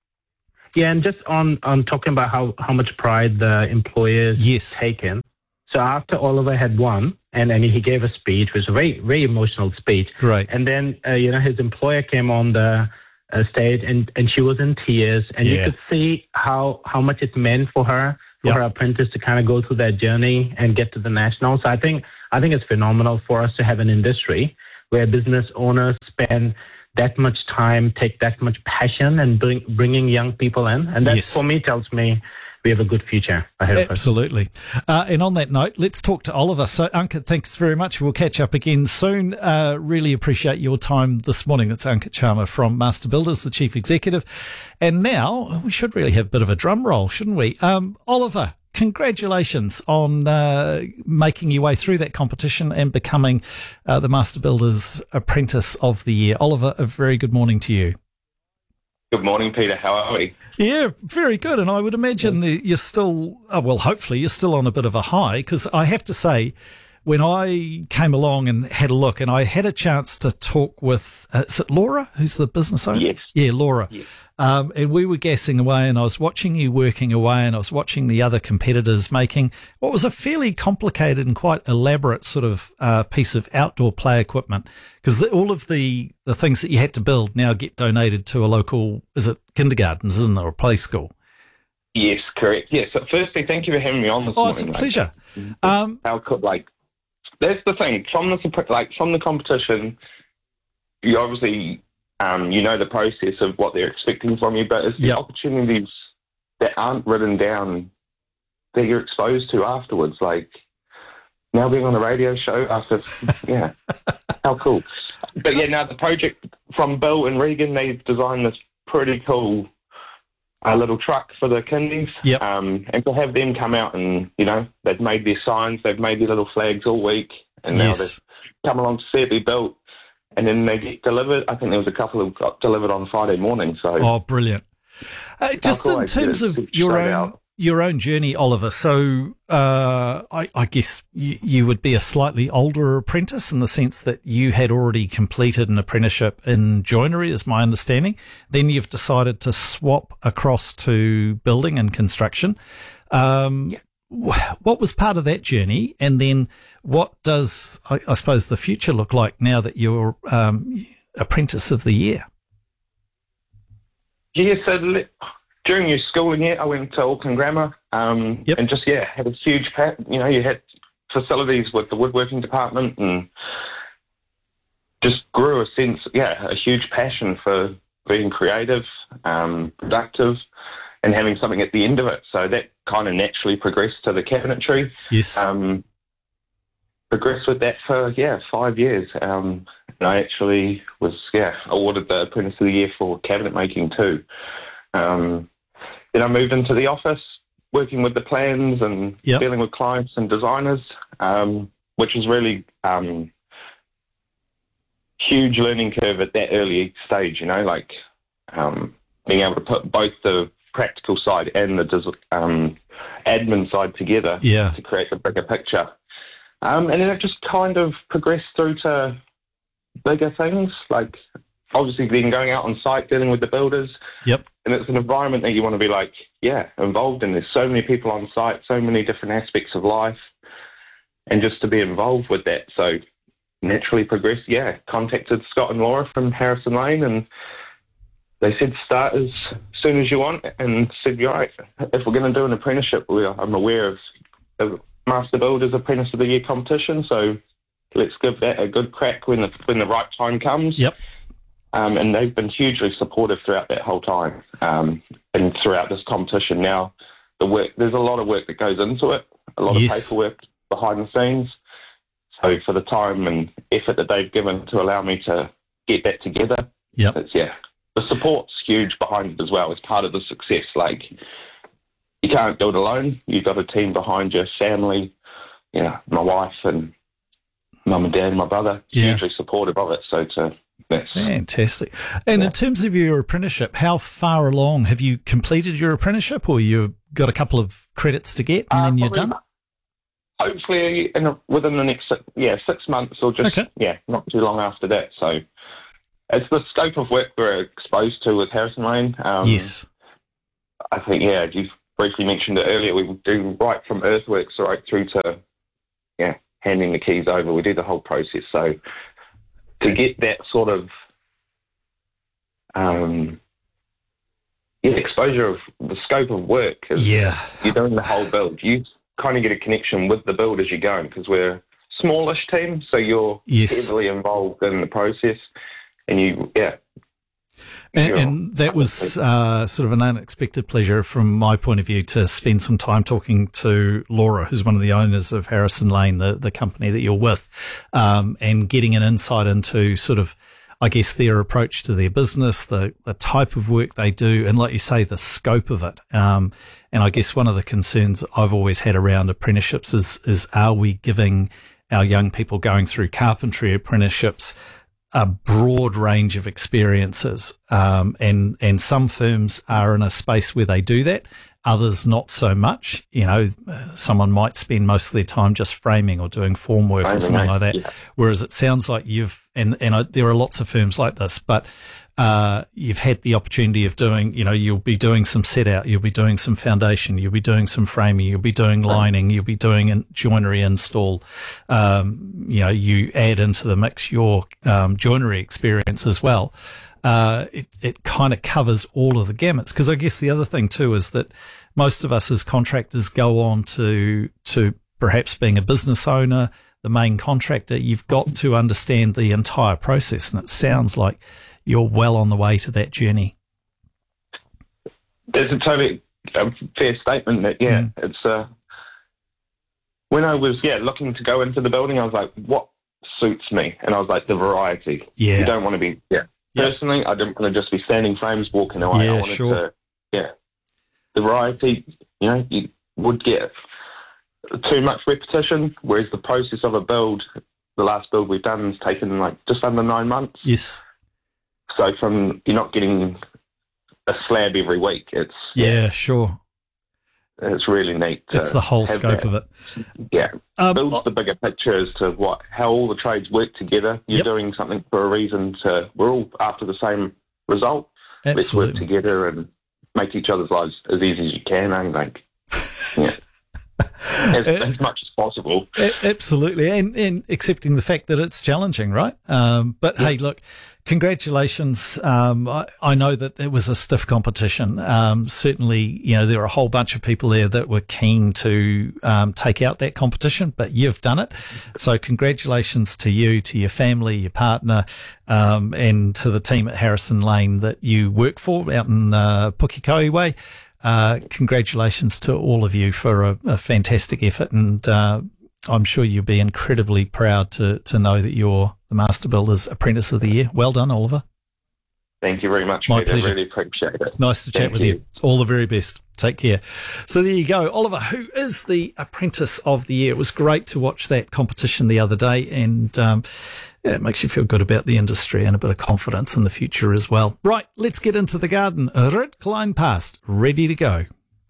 Yeah, and just on on talking about how how much pride the employers yes. take in. So after Oliver had won, and, and he gave a speech, it was a very, very emotional speech. Right. And then, uh, you know, his employer came on the uh, stage, and, and she was in tears. And Yeah. you could see how, how much it meant for her, for Yep. her apprentice to kind of go through that journey and get to the nationals. So I think, I think it's phenomenal for us to have an industry where business owners spend that much time, take that much passion, and bring, bringing young people in. And that, Yes. for me, tells me we have a good future ahead of us. Absolutely. Uh, and on that note, let's talk to Oliver. So, Ankit, thanks very much. We'll catch up again soon. Uh, really appreciate your time this morning. That's Ankit Sharma from Master Builders, the Chief Executive. And now we should really have a bit of a drum roll, shouldn't we? Um, Oliver, congratulations on uh, making your way through that competition and becoming uh, the Master Builders Apprentice of the Year. Oliver, a very good morning to you. Good morning, Peter. How are we? Yeah, very good. And I would imagine that you're still, oh, well, hopefully you're still on a bit of a high, because I have to say, when I came along and had a look, and I had a chance to talk with, uh, is it Laura, who's the business owner? Yes. Yeah, Laura. Yes. Um, and we were gassing away, and I was watching you working away, and I was watching the other competitors making what was a fairly complicated and quite elaborate sort of uh, piece of outdoor play equipment, because all of the, the things that you had to build now get donated to a local, is it kindergartens, isn't it, or a play school? Yes, correct. Yes. So firstly, thank you for having me on this Oh, morning. it's a like, pleasure. Um, how could, like, that's the thing. From the like from the competition, you obviously um, you know the process of what they're expecting from you, but it's the Yep. opportunities that aren't written down that you're exposed to afterwards. Like now being on a radio show after, yeah, how cool. But yeah, now the project from Bill and Regan, they've designed this pretty cool uh, little truck for the kindies. Yep. Um, and to have them come out and, you know, they've made their signs, they've made their little flags all week, and now Yes. they've come along to see it be built, and then they get delivered. I think there was a couple who got delivered on Friday morning. So Oh, brilliant. Uh, just cool, in like, terms yeah, of it's your straight own out. your own journey, Oliver, so uh, I, I guess you, you would be a slightly older apprentice in the sense that you had already completed an apprenticeship in joinery, is my understanding. Then you've decided to swap across to building and construction. Um, wh- What was part of that journey? And then what does, I, I suppose, the future look like now that you're um, Apprentice of the Year? yeah, so li- during your schooling year, I went to Auckland Grammar, um, Yep. and just yeah, had a huge pat. You know, you had facilities with the woodworking department, and just grew a sense, yeah, a huge passion for being creative, um, productive, and having something at the end of it. So that kind of naturally progressed to the cabinetry. Yes. Um, progressed with that for yeah five years. Um, and I actually was yeah awarded the Apprentice of the Year for cabinet making too. Um, then I moved into the office, working with the plans and Yep. dealing with clients and designers, um, which is really um, huge learning curve at that early stage. You know, like um, being able to put both the practical side and the des- um, admin side together Yeah. to create a bigger picture. Um, and then it just kind of progressed through to bigger things, like obviously then going out on site, dealing with the builders. Yep. And it's an environment that you want to be like, yeah, involved in. There's so many people on site, so many different aspects of life, and just to be involved with that. So naturally progressed, yeah, contacted Scott and Laura from Harrison Lane, and they said start as soon as you want, and said, you're right, if we're going to do an apprenticeship, we are, I'm aware of the Master Builders Apprentice of the Year competition, so let's give that a good crack when the when the right time comes. Yep. Um, and they've been hugely supportive throughout that whole time, um, and throughout this competition. Now, the work, there's a lot of work that goes into it, a lot Yes. of paperwork behind the scenes. So for the time and effort that they've given to allow me to get that together, yep. it's, yeah, the support's huge behind it as well. It's part of the success. Like, you can't do it alone. You've got a team behind you, family, you know, my wife and mum and dad and my brother, Yeah. hugely supportive of it. So to that's Fantastic. And in terms of your apprenticeship, how far along have you completed your apprenticeship, or you've got a couple of credits to get and Uh, then you're probably- done? Hopefully, in a, within the next six, yeah six months or just Okay. yeah not too long after that. So it's the scope of work we're exposed to with Harrison Lane. Um, Yes. I think yeah you briefly mentioned it earlier. We do right from earthworks right through to yeah handing the keys over. We do the whole process. So to get that sort of um, yeah exposure of the scope of work is Yeah. you're doing the whole build. You kind of get a connection with the build as you're going, because we're a smallish team, so you're Yes. heavily involved in the process, and you, yeah. And, Sure. and that was uh, sort of an unexpected pleasure from my point of view to spend some time talking to Laura, who's one of the owners of Harrison Lane, the, the company that you're with, um, and getting an insight into sort of, I guess, their approach to their business, the, the type of work they do, and like you say, the scope of it. Um, and I guess one of the concerns I've always had around apprenticeships is, is are we giving our young people going through carpentry apprenticeships a broad range of experiences? Um, and, and some firms are in a space where they do that. Others not so much. You know, uh, someone might spend most of their time just framing or doing formwork or something like that. Yeah. Whereas it sounds like you've, and, and I, there are lots of firms like this, but uh, you've had the opportunity of doing, you know, you'll be doing some set out, you'll be doing some foundation, you'll be doing some framing, you'll be doing lining, you'll be doing in, joinery install. Um, you know, you add into the mix your um, joinery experience as well. Uh, it, it kind of covers all of the gamuts. Because I guess the other thing too is that most of us as contractors go on to to perhaps being a business owner, the main contractor. You've got to understand the entire process, and it sounds like you're well on the way to that journey. There's a totally um, fair statement that, yeah, Mm. it's, uh, when I was, yeah, looking to go into the building, I was like, what suits me? And I was like, the variety. Yeah. You don't want to be, yeah. Personally, I didn't want to just be standing frames walking away. Yeah, I wanted sure. to, yeah. The variety, you know, you would get too much repetition, whereas the process of a build, the last build we've done has taken like just under nine months. Yes. So from, you're not getting a slab every week. It's, Yeah, sure. it's really neat. to It's the whole have scope that. of it. Yeah. Um, Builds the bigger picture as to what, how all the trades work together. You're Yep. doing something for a reason to, we're all after the same result. Let's work Absolutely. together and make each other's lives as easy as you can, I think. Yeah. as, as much as possible. A- absolutely, and, and accepting the fact that it's challenging, right? Um, but hey, look, congratulations. Um, I, I know that it was a stiff competition. Um, certainly, you know, there were a whole bunch of people there that were keen to um, take out that competition, but you've done it. So congratulations to you, to your family, your partner, um, and to the team at Harrison Lane that you work for out in uh, Pukekohe Way. Uh, congratulations to all of you for a, a fantastic effort, and uh, I'm sure you'll be incredibly proud to to know that you're the Master Builders Apprentice of the Year. Well done, Oliver. Thank you very much, My Peter. pleasure. Really appreciate it. Nice to chat Thank with you. All the very best. Take care. So there you go. Oliver, who is the Apprentice of the Year. It was great to watch that competition the other day, and um, yeah, it makes you feel good about the industry and a bit of confidence in the future as well. Right, let's get into the garden. Rit Klein Past, ready to go.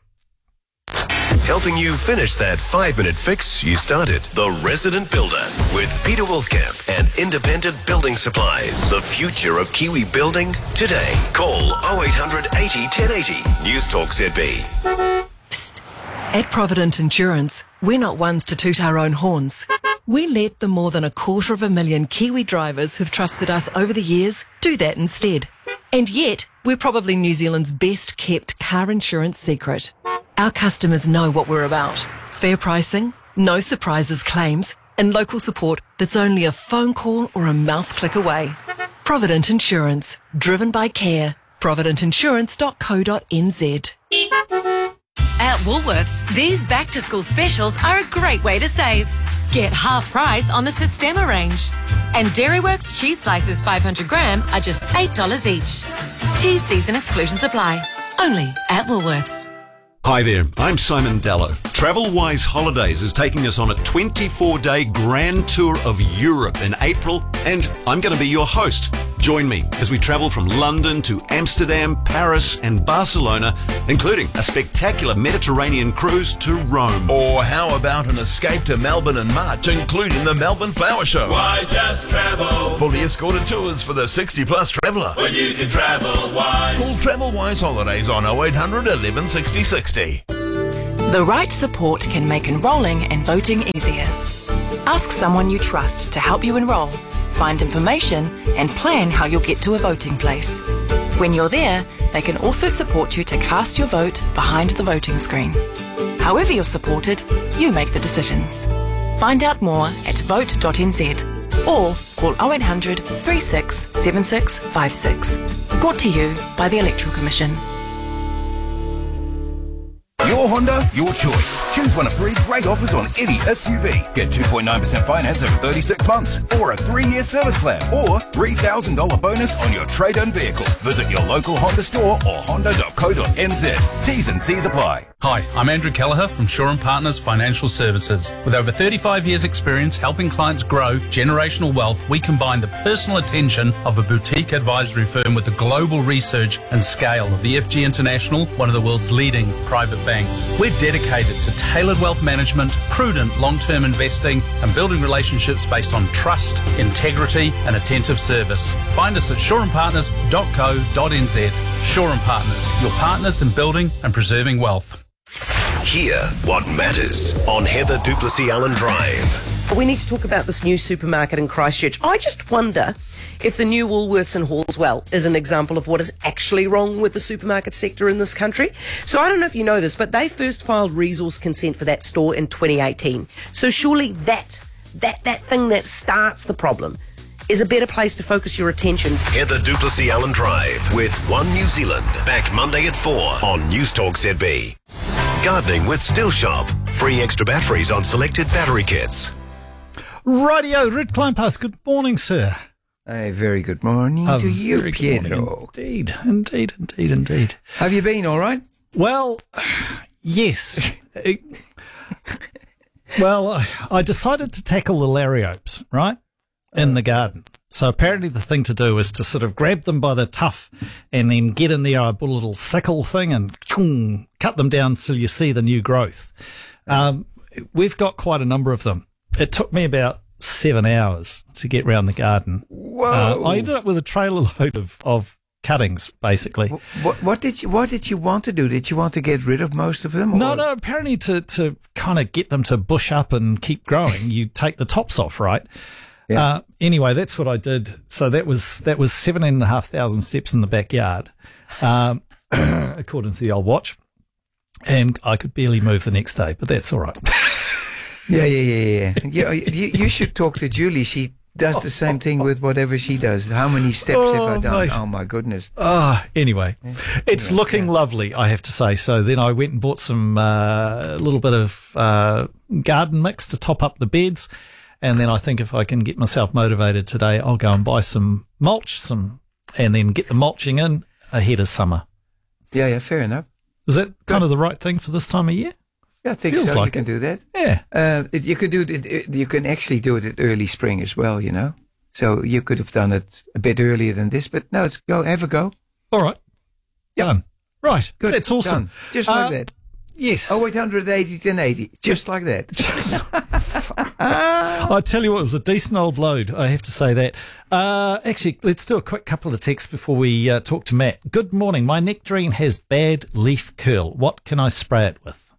Helping you finish that five-minute fix you started. The Resident Builder with Peter Wolfcamp and Independent Building Supplies. The future of Kiwi building today. Call oh eight hundred eighty ten eighty. News Talk Z B. Psst. At Provident Insurance, we're not ones to toot our own horns. We let the more than a quarter of a million Kiwi drivers who've trusted us over the years do that instead. And yet, we're probably New Zealand's best kept car insurance secret. Our customers know what we're about. Fair pricing, no surprises claims, and local support that's only a phone call or a mouse click away. Provident Insurance, driven by care. provident insurance dot co dot n z. At Woolworths, these back-to-school specials are a great way to save. Get half price on the Sistema range. And Dairyworks cheese slices five hundred gram are just eight dollars each. T Cs and exclusions apply. Only at Woolworths. Hi there, I'm Simon Dallow. TravelWise Holidays is taking us on a twenty-four day grand tour of Europe in April, and I'm going to be your host. Join me as we travel from London to Amsterdam, Paris and Barcelona, including a spectacular Mediterranean cruise to Rome. Or how about an escape to Melbourne in March, including the Melbourne Flower Show? Why just travel? Fully escorted tours for the sixty plus traveller. When you can travel wise. Call TravelWise Holidays on oh eight hundred eleven sixty sixty. The right support can make enrolling and voting easier. Ask someone you trust to help you enrol, find information and plan how you'll get to a voting place. When you're there, they can also support you to cast your vote behind the voting screen. However you're supported, you make the decisions. Find out more at vote dot n z or call oh eight hundred, three six seven six five six. Brought to you by the Electoral Commission. Your Honda, your choice. Choose one of three great offers on any S U V. Get two point nine percent finance over thirty-six months, or a three-year service plan, or three thousand dollars bonus on your trade-in vehicle. Visit your local Honda store or honda dot co dot n z. T's and C's apply. Hi, I'm Andrew Kelleher from Shaw and Partners Financial Services. With over thirty-five years experience helping clients grow generational wealth, we combine the personal attention of a boutique advisory firm with the global research and scale of E F G International, one of the world's leading private banks. We're dedicated to tailored wealth management, prudent long-term investing, and building relationships based on trust, integrity, and attentive service. Find us at shaw and partners dot co dot n z. Shaw and Partners, your partners in building and preserving wealth. Hear what matters on Heather Duplessis Allen Drive. We need to talk about this new supermarket in Christchurch. I just wonder if the new Woolworths in Hallswell is an example of what is actually wrong with the supermarket sector in this country. So I don't know if you know this, but they first filed resource consent for that store in twenty eighteen. So surely that, that, that thing that starts the problem is a better place to focus your attention. Heather Duplessis Allen Drive with One New Zealand. Back Monday at four on News Talk Z B. Gardening with Still Shop. Free extra batteries on selected battery kits. Radio, Red Kleinpass, good morning, sir. A very good morning A to you, very good Pietro. morning Indeed, indeed, indeed, indeed. Have you been all right? Well, yes. Well, I- I decided to tackle the Lariopes, right, in the garden. So apparently the thing to do is to sort of grab them by the tuft and then get in there, I put a little sickle thing and choong, cut them down till you see the new growth. Um, we've got quite a number of them. It took me about seven hours to get round the garden. Whoa. Uh, I ended up with a trailer load of, of cuttings, basically. What, what did you What did you want to do? Did you want to get rid of most of them? No, or? no, apparently to, to kind of get them to bush up and keep growing, you take the tops off, right? Yeah. Uh, anyway, that's what I did. So that was that was seventeen and a half thousand steps in the backyard, um, according to the old watch. And I could barely move the next day, but that's all right. Yeah, yeah, yeah, yeah. yeah you, you should talk to Julie. She does the same thing with whatever she does. How many steps Oh, have I done? mate. Oh, my goodness. Ah, anyway, it's looking lovely, I have to say. So then I went and bought some uh, little bit of uh, garden mix to top up the beds. And then I think if I can get myself motivated today, I'll go and buy some mulch, some, and then get the mulching in ahead of summer. Yeah, yeah, fair enough. Is that kind of the right thing for this time of year? Yeah, I think Feels so. like you can it. do that. Yeah. Uh, it, you can do it, it. You can actually do it at early spring as well. You know, so you could have done it a bit earlier than this. But no, it's go. Have a go. All right. Yep. Done. Right. Good. That's awesome. Done. Just like Uh, that. Yes. Oh, eight hundred eighty, ten eighty. Just like that. I tell you what, it was a decent old load, I have to say that. Uh, actually, let's do a quick couple of texts before we uh, talk to Matt. Good morning. My nectarine has bad leaf curl. What can I spray it with?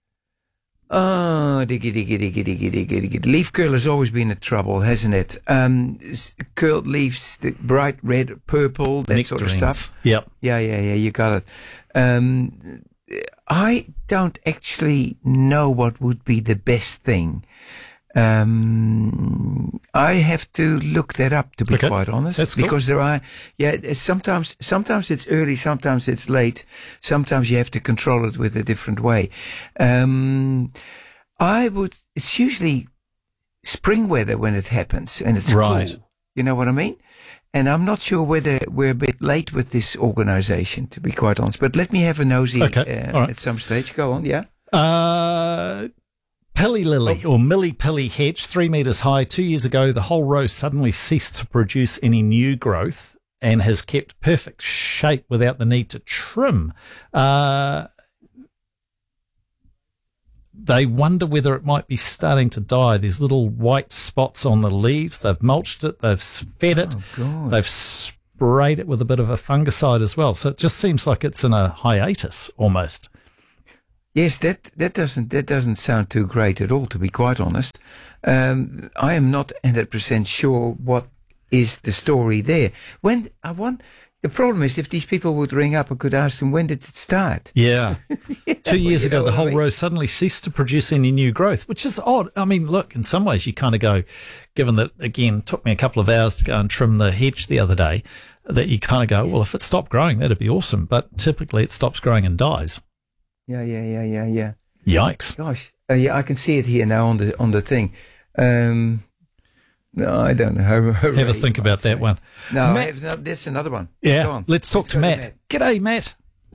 Oh, diggy, diggy, diggy, diggy, diggy, diggy. Leaf curl has always been a trouble, hasn't it? Um, s- curled leaves, the bright red, purple, that sort of Nectarines. stuff. Yep. Yeah, yeah, yeah, you got it. Um, I don't actually know what would be the best thing. Um, I have to look that up, to be Okay. quite honest, That's cool. because there are, yeah, sometimes, sometimes it's early, sometimes it's late, sometimes you have to control it with a different way. Um, I would, it's usually spring weather when it happens and it's Right. cool. You know what I mean? And I'm not sure whether we're a bit late with this organization, to be quite honest, but let me have a nosy Okay. uh, All right. at some stage. Go on, yeah. Uh, Pilly Lily or Millie Pilly hedge, three metres high. Two years ago, the whole row suddenly ceased to produce any new growth and has kept perfect shape without the need to trim. Uh, they wonder whether it might be starting to die. There's little white spots on the leaves. They've mulched it. They've fed it. Oh, God. They've sprayed it with a bit of a fungicide as well. So it just seems like it's in a hiatus almost. Yes, that, that doesn't that doesn't sound too great at all, to be quite honest. Um, I am not one hundred percent sure what is the story there. When I want, the problem is if these people would ring up, I could ask them, when did it start? Yeah. Two years you ago, know the what I whole mean? row suddenly ceased to produce any new growth, which is odd. I mean, look, in some ways you kind of go, given that, again, it took me a couple of hours to go and trim the hedge the other day, that you kind of go, well, if it stopped growing, that'd be awesome. But typically it stops growing and dies. Yeah, yeah, yeah, yeah, yeah. Yikes. Gosh. Uh, yeah, I can see it here now on the on the thing. Um, no, I don't know. Hooray, Have a think about that one. No, I Matt- have no, that's another one. Yeah. Go on. Let's talk Let's to go Matt. G'day, Matt.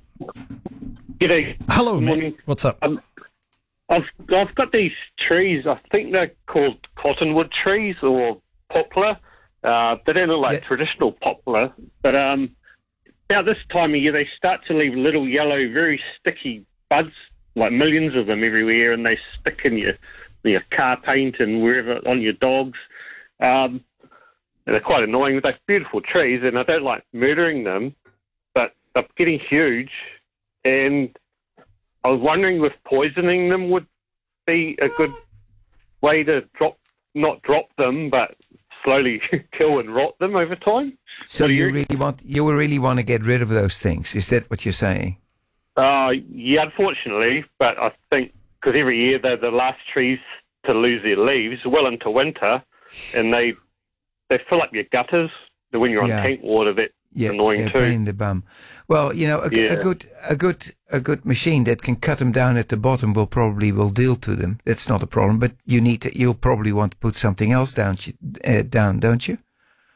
G'day. Hello, Good Matt. morning. What's up? Um, I've I've got these trees. I think they're called cottonwood trees or poplar. Uh, they don't look like traditional poplar, but um, about this time of year they start to leave little yellow, very sticky buds, like millions of them everywhere, and they stick in your your car paint and wherever on your dogs. Um, and they're quite annoying. They're beautiful trees, and I don't like murdering them, but they're getting huge. And I was wondering if poisoning them would be a good way to drop, not drop them, but slowly kill and rot them over time. So you really want you really want to get rid of those things? Is that what you're saying? Uh, yeah, unfortunately, but I think because every year they're the last trees to lose their leaves well into winter, and they they fill up your gutters. When you're on Yeah. tank water, that's Yeah, annoying yeah, too. pain in the bum. Well, you know, a, Yeah. a good, a good, a good machine that can cut them down at the bottom will probably will deal to them. That's not a problem. But you need to, you'll probably want to put something else down, uh, down, don't you?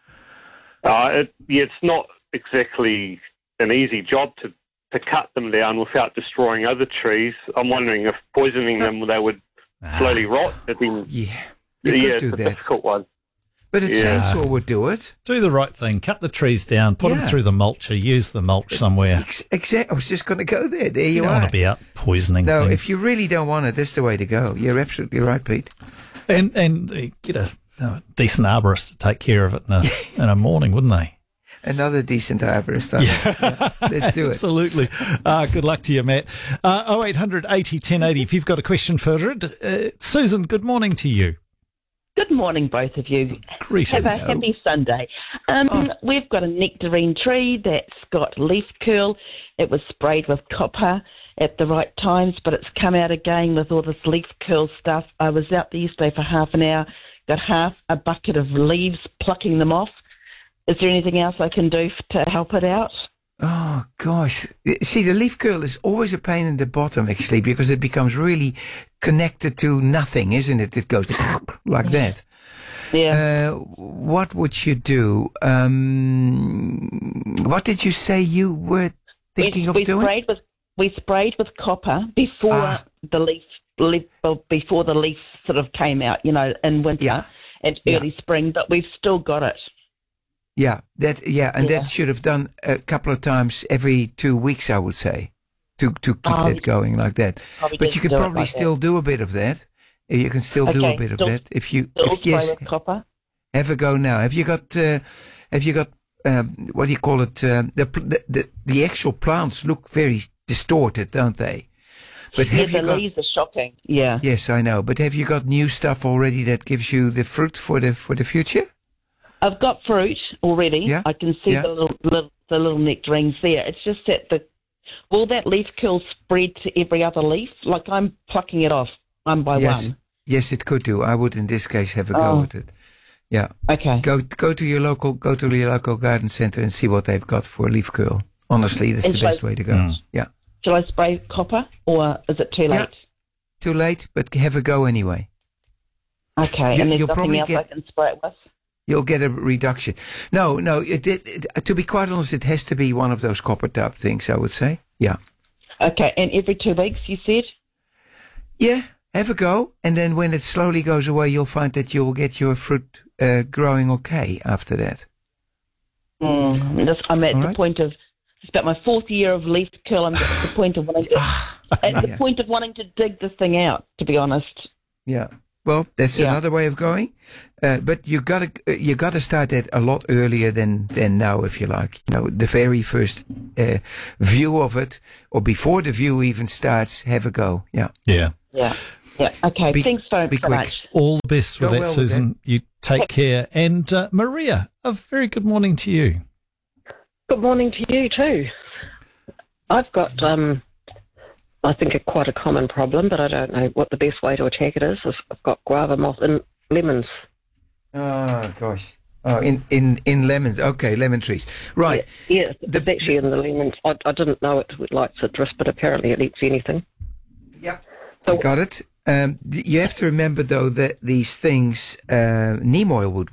Uh, it, yeah, it's not exactly an easy job to, to cut them down without destroying other trees. I'm wondering if poisoning them, they would slowly rot. It'd be, yeah, yeah, you could it's do a that. difficult one. But a Yeah. chainsaw would do it. Do the right thing. Cut the trees down. Put them Yeah. through the mulcher. Use the mulch somewhere. Exactly. I was just going to go there. There you, You don't are. want to be out poisoning No, things. if you really don't want it, that's the way to go. You're absolutely right, Pete. And and uh, get a, a decent arborist to take care of it in a, in a morning, wouldn't they? Another decent arborist. Yeah. yeah. Let's do it. Absolutely. Uh, good luck to you, Matt. Uh, oh eight hundred eighty ten eighty. If you've got a question for Rid. Uh, Susan, good morning to you. Good morning, both of you. Greetings. Have a happy Sunday. Um, We've got a nectarine tree that's got leaf curl. It was sprayed with copper at the right times, but it's come out again with all this leaf curl stuff. I was out there yesterday for half an hour, got half a bucket of leaves, plucking them off. Is there anything else I can do f- to help it out? Oh, gosh. See, the leaf curl is always a pain in the bottom, actually, because it becomes really connected to nothing, isn't it? It goes like that. Yeah. Uh, what would you do? Um, what did you say you were thinking we, of we doing? Sprayed with, we sprayed with copper before Ah. the leaf, leaf well, before the leaf sort of came out, you know, in winter Yeah. and Yeah. early spring, but we've still got it. Yeah, that yeah, and Yeah. that should have done a couple of times every two weeks, I would say, to to keep Oh, that going like that. Probably But you didn't could do it probably like still that. do a bit of that. You can still do a Okay, bit of still- that if you Still if, spray yes. with copper. Have a go now. Have you got uh, have you got um, what do you call it? Um, the, pl- the the the actual plants look very distorted, don't they? But Yeah, have the you got? leaves are shocking. Yeah. Yes, I know. But have you got new stuff already that gives you the fruit for the for the future? I've got fruit already. Yeah, I can see yeah. the little, little the little nectarines there. It's just that the will that leaf curl spread to every other leaf? Like I'm plucking it off one by Yes. one. Yes, it could do. I would, in this case, have a go Oh. with it. Yeah. Okay. Go go to your local go to your local garden centre and see what they've got for leaf curl. Honestly, that's And the shall best I- way to go. Mm. Yeah. Shall I spray copper, or is it too late? Too late, but have a go anyway. Okay, You- and there's you'll nothing probably else I get- can spray it with? You'll get a reduction. No, no. It, it, it, to be quite honest, it has to be one of those copper tub things. I would say. Yeah. Okay, and every two weeks, you said? Yeah. Have a go, and then when it slowly goes away, you'll find that you'll get your fruit uh, growing okay after that. Mm, this, I'm at All the right. point of, it's about my fourth year of leaf curl. I'm at the point of wanting to, at the Yeah. point of wanting to dig this thing out, to be honest. Yeah. Well, that's Yeah. another way of going, uh, but you gotta uh, you gotta start that a lot earlier than than now, if you like. You know, the very first uh, view of it, or before the view even starts, have a go. Yeah. Yeah. Yeah. Yeah. Okay. Be- Thanks so, be so quick. much. All the best with Go that, well with Susan. You take care. And uh, Maria, a very good morning to you. Good morning to you too. I've got, um, I think, a, quite a common problem, but I don't know what the best way to attack it is. I've got guava moth in lemons. Oh gosh. Oh, in in in lemons. Okay, lemon trees. Right. Yeah, yeah it's actually in the lemons. I, I didn't know it would like citrus, but apparently it eats anything. Yeah. I got it. Um, th- you have to remember though that these things, uh, neem oil would